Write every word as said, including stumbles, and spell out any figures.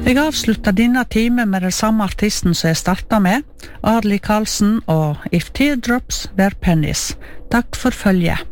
Jeg avslutter denne time med den samme artisten som jeg startet med, Arlie Karlsen og If Teardrops Were Pennies. Takk for følget.